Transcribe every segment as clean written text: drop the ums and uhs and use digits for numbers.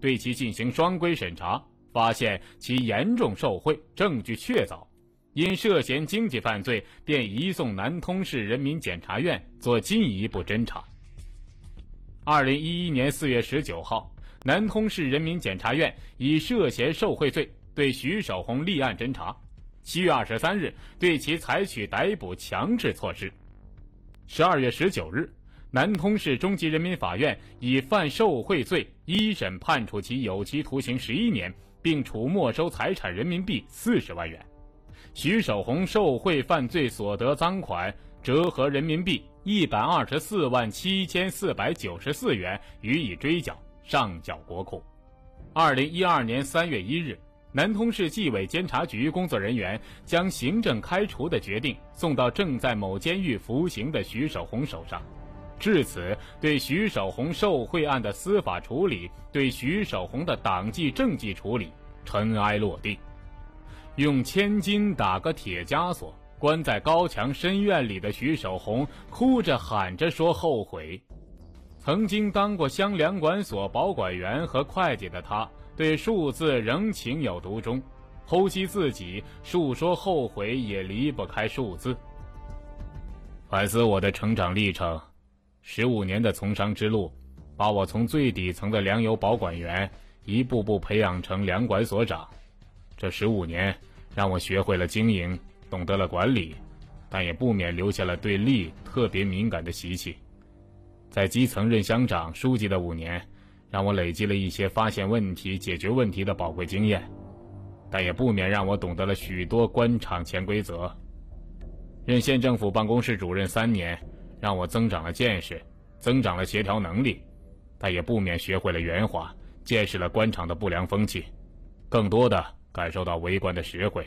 对其进行双规审查，发现其严重受贿，证据确凿，因涉嫌经济犯罪，便移送南通市人民检察院做进一步侦查。2011年4月19号，南通市人民检察院以涉嫌受贿罪对徐守红立案侦查，7月23日对其采取逮捕强制措施。12月19日，南通市中级人民法院以犯受贿罪一审判处其有期徒刑11年，并处没收财产人民币40万元。徐守红受贿犯罪所得赃款折合人民币124万7494元予以追缴，上缴国库。2012年3月1日，南通市纪委监察局工作人员将行政开除的决定送到正在某监狱服刑的徐守红手上。至此，对徐守红受贿案的司法处理，对徐守红的党纪政纪处理尘埃落定。用千金打个铁枷锁，关在高墙深院里的徐守红哭着喊着说后悔。曾经当过乡粮管所保管员和会计的他，对数字仍情有独钟，剖析自己，述说后悔也离不开数字。反思我的成长历程，15年的从商之路，把我从最底层的粮油保管员一步步培养成粮管所长。这15年让我学会了经营，懂得了管理，但也不免留下了对利特别敏感的习气。在基层任乡长、书记的5年，让我累积了一些发现问题、解决问题的宝贵经验，但也不免让我懂得了许多官场潜规则。任县政府办公室主任3年，让我增长了见识，增长了协调能力，但也不免学会了圆滑，见识了官场的不良风气，更多的感受到为官的实惠。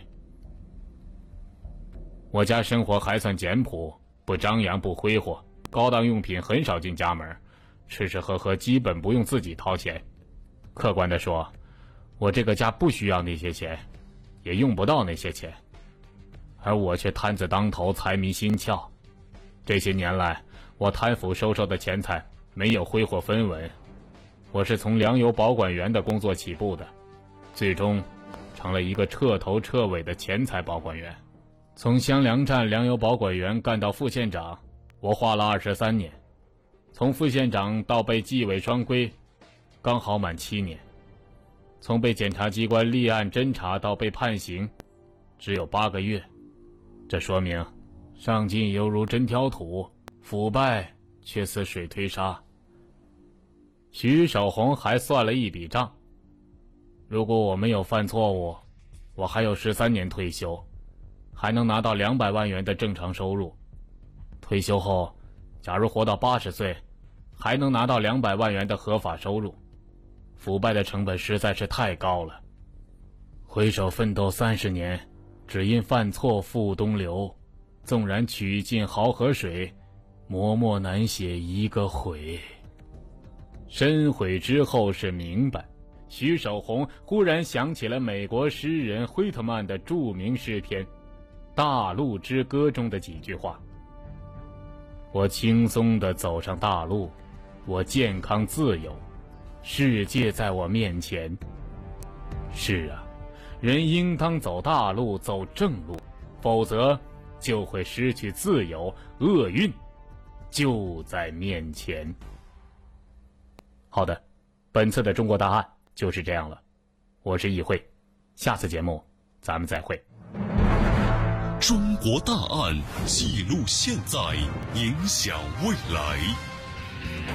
我家生活还算简朴，不张扬不挥霍，高档用品很少进家门，吃吃喝喝基本不用自己掏钱。客观地说，我这个家不需要那些钱，也用不到那些钱，而我却摊子当头，财迷心窍。这些年来，我贪腐收受的钱财没有挥霍分文。我是从粮油保管员的工作起步的，最终成了一个彻头彻尾的钱财保管员。从乡粮站粮油保管员干到副县长，我花了23年。从副县长到被纪委双规，刚好满7年。从被检察机关立案侦查到被判刑，只有8个月。这说明上进犹如针挑土，腐败却似水推沙。徐守红还算了一笔账，如果我没有犯错误，我还有13年退休，还能拿到200万元的正常收入。退休后，假如活到80岁，还能拿到200万元的合法收入。腐败的成本实在是太高了。回首奋斗30年，只因犯错付东流，纵然取尽好河水，默默难写一个悔。深悔之后是明白，徐守红忽然想起了美国诗人惠特曼的著名诗篇《大陆之歌》中的几句话：我轻松地走上大陆，我健康自由，世界在我面前。是啊，人应当走大路，走正路，否则就会失去自由，厄运就在面前。好的，本次的中国大案就是这样了。我是议会，下次节目咱们再会。 中国大案记录现在，影响未来。